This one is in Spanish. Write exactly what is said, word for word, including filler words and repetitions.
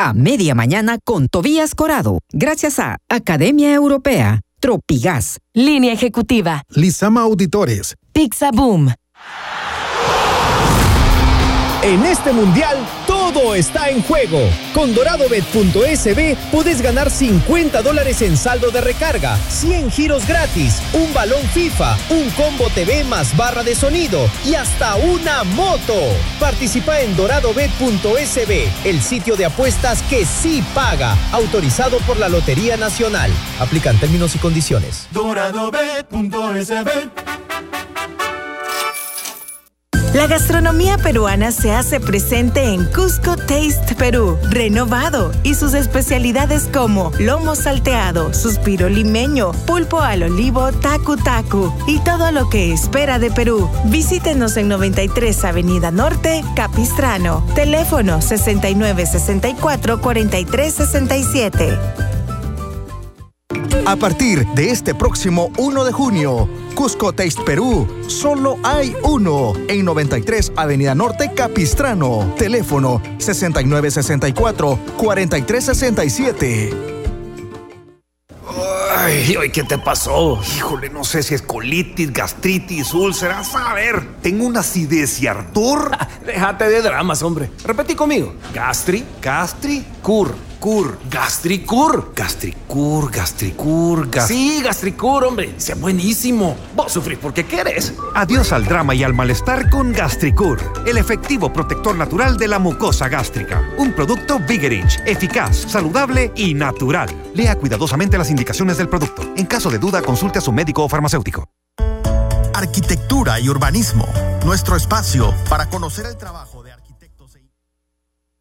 a media mañana con Tobías Corado, gracias a Academia Europea, Tropigas, Línea Ejecutiva, Lizama Auditores, Pizza Boom. En este mundial, todo está en juego. Con doradobet punto es be puedes ganar cincuenta dólares en saldo de recarga, cien giros gratis, un balón FIFA, un combo T V más barra de sonido y hasta una moto. Participa en doradobet punto es be, el sitio de apuestas que sí paga. Autorizado por la Lotería Nacional. Aplican términos y condiciones. doradobet punto es be. La gastronomía peruana se hace presente en Cusco Taste Perú, renovado, y sus especialidades como lomo salteado, suspiro limeño, pulpo al olivo, tacu tacu y todo lo que espera de Perú. Visítenos en noventa y tres Avenida Norte, Capistrano. Teléfono sesenta y nueve sesenta y cuatro cuarenta y tres sesenta y siete. A partir de este próximo uno de junio, Cusco Taste Perú, solo hay uno, en noventa y tres Avenida Norte, Capistrano. Teléfono sesenta y nueve sesenta y cuatro cuarenta y tres sesenta y siete. Ay, ay, ¿qué te pasó? Híjole, no sé si es colitis, gastritis, úlceras. A ver, tengo una acidez y ardor. Ah, déjate de dramas, hombre. Repetí conmigo. Gastri, Gastri, cur. cur. Gastricur. Gastricur, gastricur, gas... Sí, Gastricur, hombre. Sea buenísimo. Vos sufrís porque querés. Adiós al drama y al malestar con Gastricur, el efectivo protector natural de la mucosa gástrica. Un producto Vigerich, eficaz, saludable y natural. Lea cuidadosamente las indicaciones del producto. En caso de duda, consulte a su médico o farmacéutico. Arquitectura y urbanismo, nuestro espacio para conocer el trabajo.